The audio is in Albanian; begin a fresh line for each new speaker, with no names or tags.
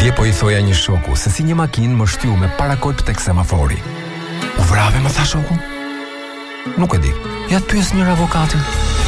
Dje po I thoja një shoku se si një makinë më shtyu me parakojp tek semafori. U vrave, më tha shoku. Nuk e di. Ja pyes njëra avokatin.